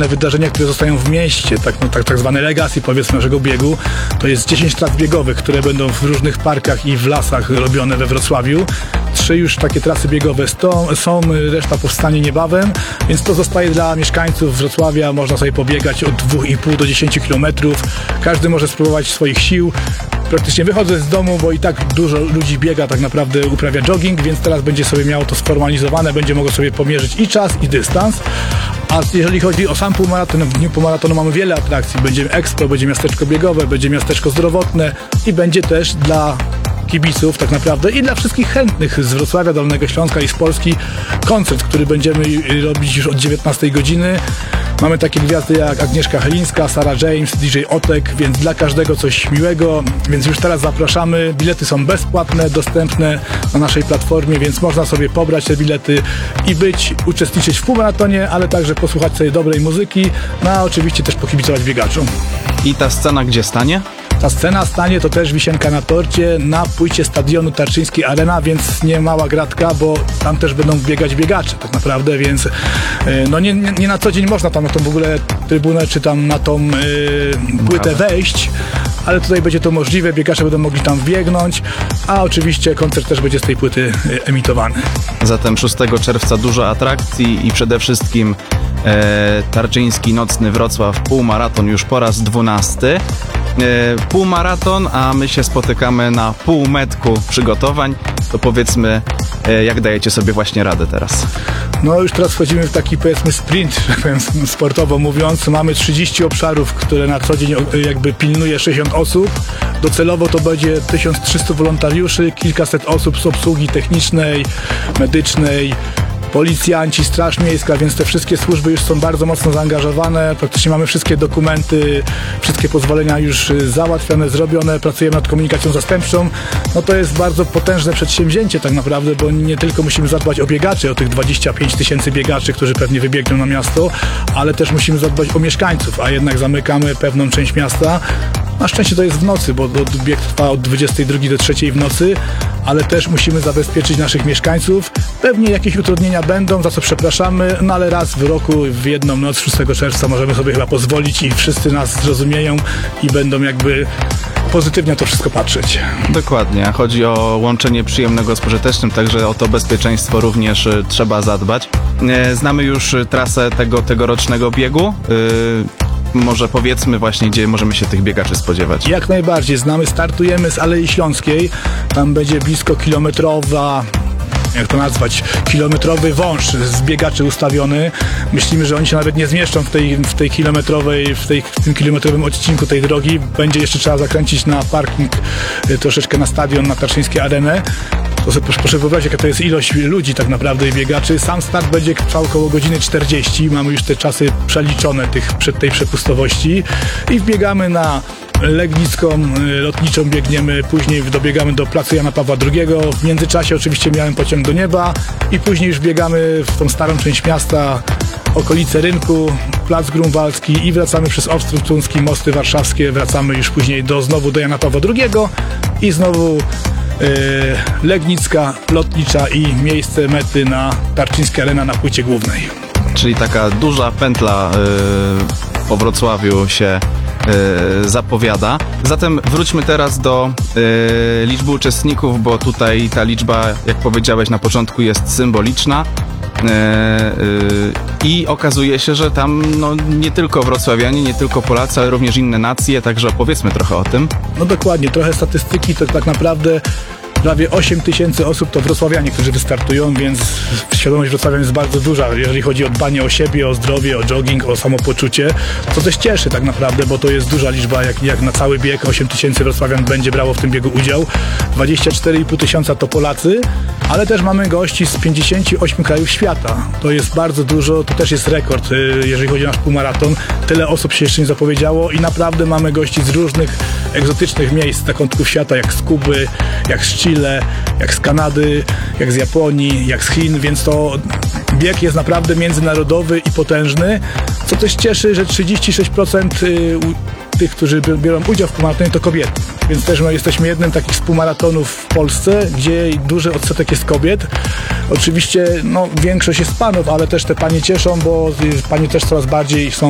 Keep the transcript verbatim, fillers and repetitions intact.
specjalne wydarzenia, które zostają w mieście, tak, no, tak, tak zwane legacy, powiedzmy, naszego biegu. To jest dziesięć tras biegowych, które będą w różnych parkach i w lasach robione we Wrocławiu. Trzy już takie trasy biegowe sto, są, reszta powstanie niebawem, więc to zostaje dla mieszkańców Wrocławia. Można sobie pobiegać od dwa i pół do dziesięciu kilometrów. Każdy może spróbować swoich sił. Praktycznie wychodzę z domu, bo i tak dużo ludzi biega, tak naprawdę uprawia jogging, więc teraz będzie sobie miało to sformalizowane, będzie mogło sobie pomierzyć i czas, i dystans. A jeżeli chodzi o sam półmaraton, w dniu półmaratonu mamy wiele atrakcji. Będzie expo, będzie miasteczko biegowe, będzie miasteczko zdrowotne i będzie też dla kibiców tak naprawdę i dla wszystkich chętnych z Wrocławia, Dolnego Śląska i z Polski koncert, który będziemy robić już od dziewiętnastej godziny. Mamy takie gwiazdy jak Agnieszka Chylińska, Sarah James, D J Otek, więc dla każdego coś miłego, więc już teraz zapraszamy. Bilety są bezpłatne, dostępne na naszej platformie, więc można sobie pobrać te bilety i być, uczestniczyć w półmaratonie, ale także posłuchać sobie dobrej muzyki, no a oczywiście też pokibicować biegaczom. I ta scena gdzie stanie? Ta scena stanie, to też wisienka na torcie, na płycie stadionu Tarczyńskiej Arena, więc nie mała gratka, bo tam też będą biegać biegacze tak naprawdę, więc no nie, nie, nie na co dzień można tam na tą w ogóle trybunę czy tam na tą yy, płytę wejść, ale tutaj będzie to możliwe, biegacze będą mogli tam biegnąć, a oczywiście koncert też będzie z tej płyty emitowany. Zatem szóstego czerwca dużo atrakcji i przede wszystkim e, Tarczyński Nocny Wrocław półmaraton już po raz dwunasty. E, półmaraton, a my się spotykamy na półmetku przygotowań. To powiedzmy, e, jak dajecie sobie właśnie radę teraz? No już teraz wchodzimy w taki, powiedzmy, sprint, tak powiem, sportowo mówiąc. Mamy trzydzieści obszarów, które na co dzień jakby pilnuje sześćdziesiąt osób. Docelowo to będzie tysiąc trzysta wolontariuszy, kilkaset osób z obsługi technicznej, medycznej, policjanci, Straż Miejska, więc te wszystkie służby już są bardzo mocno zaangażowane. Praktycznie mamy wszystkie dokumenty, wszystkie pozwolenia już załatwione, zrobione. Pracujemy nad komunikacją zastępczą. No to jest bardzo potężne przedsięwzięcie tak naprawdę, bo nie tylko musimy zadbać o biegaczy, o tych dwadzieścia pięć tysięcy biegaczy, którzy pewnie wybiegną na miasto, ale też musimy zadbać o mieszkańców, a jednak zamykamy pewną część miasta. Na szczęście to jest w nocy, bo bieg trwa od dwudziestej drugiej do trzeciej w nocy, ale też musimy zabezpieczyć naszych mieszkańców. Pewnie jakieś utrudnienia będą, za co przepraszamy, no ale raz w roku, w jedną noc, szóstego czerwca możemy sobie chyba pozwolić i wszyscy nas zrozumieją i będą jakby pozytywnie na to wszystko patrzeć. Dokładnie, chodzi o łączenie przyjemnego z pożytecznym, także o to bezpieczeństwo również y, trzeba zadbać. Y, znamy już y, trasę tego tegorocznego biegu. Y, Może powiedzmy właśnie, gdzie możemy się tych biegaczy spodziewać. Jak najbardziej. Znamy, startujemy z Alei Śląskiej. Tam będzie blisko kilometrowa, jak to nazwać, kilometrowy wąż z biegaczy ustawiony. Myślimy, że oni się nawet nie zmieszczą w tej, w tej kilometrowej, w, tej, w tym kilometrowym odcinku tej drogi. Będzie jeszcze trzeba zakręcić na parking, troszeczkę na stadion, na Tarczyńską Arenę. To sobie proszę wyobrazić, jaka to jest ilość ludzi tak naprawdę i biegaczy. Sam start będzie trwał około godziny czterdzieści. Mamy już te czasy przeliczone tych, przed tej przepustowości i wbiegamy na Legnicką, lotniczą biegniemy, później dobiegamy do placu Jana Pawła drugiego. W międzyczasie oczywiście miałem pociąg do nieba i później już biegamy w tą starą część miasta, okolice rynku, plac Grunwaldzki i wracamy przez Ostrów Tuński, Mosty Warszawskie, wracamy już później do, znowu do Jana Pawła drugiego i znowu Legnicka, lotnicza i miejsce mety na Tarczyńska Arena na płycie głównej. Czyli taka duża pętla yy, po Wrocławiu się yy, zapowiada. Zatem wróćmy teraz do yy, liczby uczestników, bo tutaj ta liczba, jak powiedziałeś na początku, jest symboliczna. Yy, yy, I okazuje się, że tam no, nie tylko wrocławianie, nie tylko Polacy, ale również inne nacje, także opowiedzmy trochę o tym. No dokładnie, trochę statystyki, to tak naprawdę prawie osiem tysięcy osób to wrocławianie, którzy wystartują, więc świadomość wrocławian jest bardzo duża, jeżeli chodzi o dbanie o siebie, o zdrowie, o jogging, o samopoczucie, co też cieszy tak naprawdę, bo to jest duża liczba, jak, jak na cały bieg, osiem tysięcy wrocławian będzie brało w tym biegu udział, dwadzieścia cztery i pół tysiąca to Polacy, ale też mamy gości z pięćdziesięciu ośmiu krajów świata. To jest bardzo dużo, to też jest rekord, jeżeli chodzi o nasz półmaraton. Tyle osób się jeszcze nie zapowiedziało i naprawdę mamy gości z różnych egzotycznych miejsc, z zakątków świata, jak z Kuby, jak z Chile, jak z Kanady, jak z Japonii, jak z Chin, więc to bieg jest naprawdę międzynarodowy i potężny, co też cieszy, że trzydzieści sześć procent tych, którzy biorą udział w półmaratonie, to kobiety. Więc też my jesteśmy jednym takich z półmaratonów w Polsce, gdzie duży odsetek jest kobiet. Oczywiście no, większość jest panów, ale też te panie cieszą, bo panie też coraz bardziej są